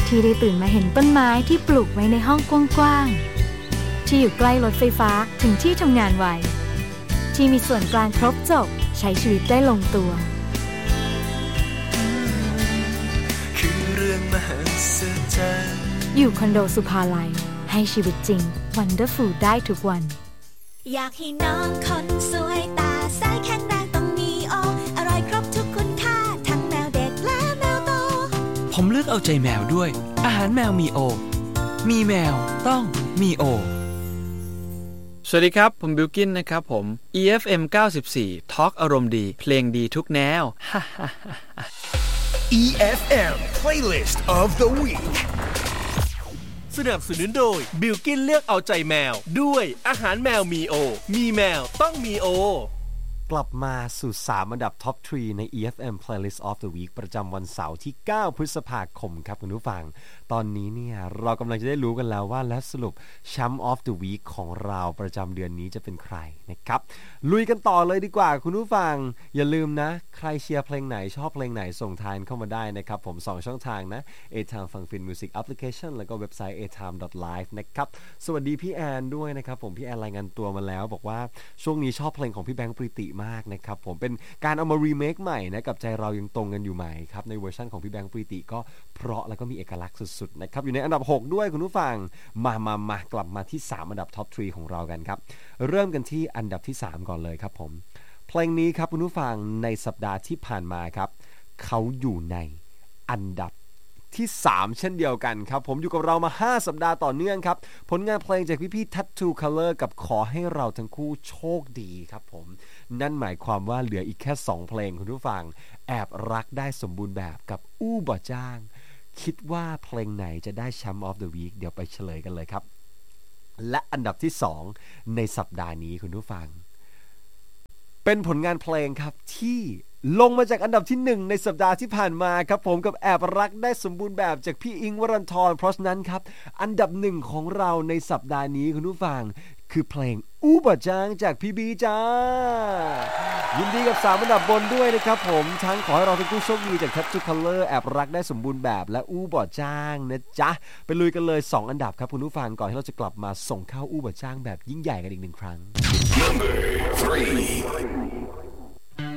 ที่ได้ตื่นมาเห็นต้นไม้ที่ปลูกไว้ในห้องกว้างๆที่อยู่ใกล้รถไฟฟ้าถึงที่ทำงานไวที่มีส่วนกลางครบจบใช้ชีวิตได้ลงตัวคือเรื่องมหัศจรรย์อยู่คอนโดสุภาลัยให้ชีวิตจริง Wonderful ได้ทุกวันอยากให้น้องคนสวยตาใสแข็งแรงต้องมีโออร่อยครบทุกคุณค่าทั้งแมวเด็กและแมวโตผมเลือกเอาใจแมวด้วยอาหารแมวมีโอมีแมวต้องมีโอสวัสดีครับผมบิลกินนะครับผม EFM 94 Talk อารมณ์ดีเพลงดีทุกแนว EFM Playlist of the Week สนับสนุนโดยบิลกินเลือกเอาใจแมวด้วยอาหารแมวมีโอมีแมวต้องมีโอกลับมาสู่3อันดับท็อป3ใน EFM Playlist of the Week ประจำวันเสาร์ที่9พฤษภาคมครับคุณผู้ฟังตอนนี้เนี่ยเรากำลังจะได้รู้กันแล้วว่าและสรุปแชมป์ of the Week ของเราประจำเดือนนี้จะเป็นใครนะครับลุยกันต่อเลยดีกว่าคุณผู้ฟังอย่าลืมนะใครเชียร์เพลงไหนชอบเพลงไหนส่งทายเข้ามาได้นะครับผม2ช่องทางนะ A-Time ฟังฟิน Music Application แล้วก็เว็บไซต์ atime.live นะครับสวัสดีพี่แอนด้วยนะครับผมพี่แอนรายงานตัวมาแล้วบอกว่าช่วงนี้ชอบเพลงของพี่แบงค์ปริติมากนะครับผมเป็นการเอามารีเมคใหม่นะกับใจเรายังตรงกันอยู่ไหมครับในเวอร์ชันของพี่แบงค์ปริติก็เพราะแล้วก็มีเอกลักษณ์สุดๆนะครับอยู่ในอันดับ6ด้วยคุณผู้ฟังมากลับมาที่3อันดับท็อป3ของเรากันครับเริ่มกันที่อันดับที่3ก่อนเลยครับผมเพลงนี้ครับคุณผู้ฟังในสัปดาห์ที่ผ่านมาครับเขาอยู่ในอันดับที่3เช่นเดียวกันครับผมอยู่กับเรามา5สัปดาห์ต่อเนื่องครับผลงานเพลงจากพี่ๆ Tattoo Color กับขอให้เราทั้งคู่โชคดีครับผมนั่นหมายความว่าเหลืออีกแค่2เพลงคุณผู้ฟังแอบรักได้สมบูรณ์แบบกับอู้บ่จ้างคิดว่าเพลงไหนจะได้แชมป์ of the week เดี๋ยวไปเฉลยกันเลยครับและอันดับที่2ในสัปดาห์นี้คุณผู้ฟังเป็นผลงานเพลงครับที่ลงมาจากอันดับที่1ในสัปดาห์ที่ผ่านมาครับผมกับแอบรักได้สมบูรณ์แบบจากพี่อิงค์วรันธรเพราะฉะนั้นครับอันดับ1ของเราในสัปดาห์นี้คุณผู้ฟังคือเพลงอู้บ่จ้างจากพี่บีจ้ายินดีกับ3อันดับบนด้วยนะครับผมทั้งขอให้เราเป็นผู้โชคดีจาก Tattoo Color แอบรักได้สมบูรณ์แบบและอู้บ่จ้างนะจ๊ะไปลุยกันเลย2อันดับครับคุณผู้ฟังก่อนที่เราจะกลับมาส่งเข้าอู้บ่จ้างแบบยิ่งใหญ่กันอีก1ครั้ง Number 3